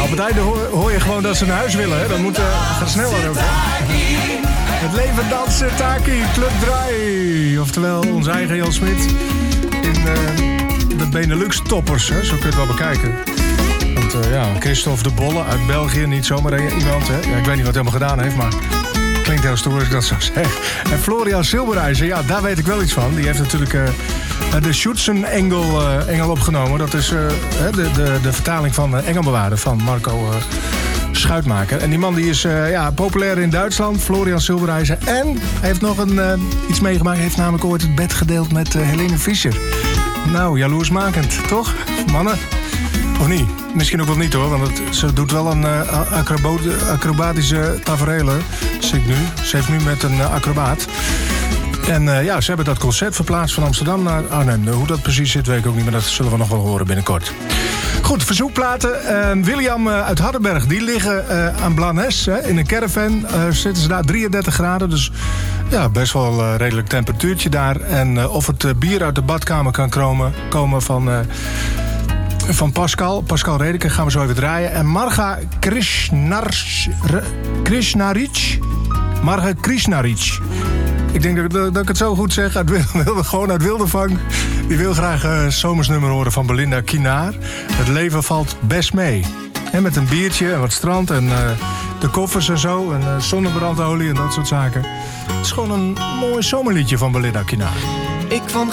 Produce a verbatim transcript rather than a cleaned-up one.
op het einde hoor, hoor je gewoon dat ze naar huis willen. Hè? Dat moet uh, gaan sneller ook. Hè? Het leven dansen, Taki, Club Draai. Oftewel onze eigen Jan Smit. In uh, de Benelux-toppers, hè? Zo kun je het wel bekijken. Want uh, ja, Christophe de Bolle uit België, niet zomaar iemand. Hè? Ja, ik weet niet wat hij helemaal gedaan heeft, maar... Klinkt heel stoer als ik dat zo zeg. En Florian Silberijzer, ja, daar weet ik wel iets van. Die heeft natuurlijk uh, de Schützenengel uh, engel opgenomen. Dat is uh, de, de, de vertaling van uh, Engelbewaarder van Marco uh, Schuitmaker. En die man die is uh, ja, populair in Duitsland, Florian Silberijzer. En hij heeft nog een, uh, iets meegemaakt. Hij heeft namelijk ooit het bed gedeeld met uh, Helene Fischer. Nou, jaloersmakend, toch? Mannen? Of niet? Misschien ook wel niet hoor, want het, ze doet wel een uh, acrobat- acrobatische tafereel. Zie ik nu. Ze heeft nu met een uh, acrobaat. En uh, ja, ze hebben dat concert verplaatst van Amsterdam naar Arnhem. Hoe dat precies zit, weet ik ook niet, maar dat zullen we nog wel horen binnenkort. Goed, verzoekplaten. Uh, William uh, uit Hardenberg, die liggen uh, aan Blanes. Hè, in een caravan uh, zitten ze daar drieëndertig graden. Dus ja, best wel uh, redelijk temperatuurtje daar. En uh, of het uh, bier uit de badkamer kan komen, komen van... Uh, Van Pascal, Pascal Redeke, gaan we zo even draaien. En Marga Krishnaric. Krishnaric? Marga Krishnaric. Ik denk dat, dat, dat ik het zo goed zeg. Uit wilde, gewoon uit Wildevang. Die wil graag een uh, zomersnummer horen van Belinda Kinaar. Het leven valt best mee. En met een biertje en wat strand en uh, de koffers en zo. En uh, zonnebrandolie en dat soort zaken. Het is gewoon een mooi zomerliedje van Belinda Kinaar. Ik kwam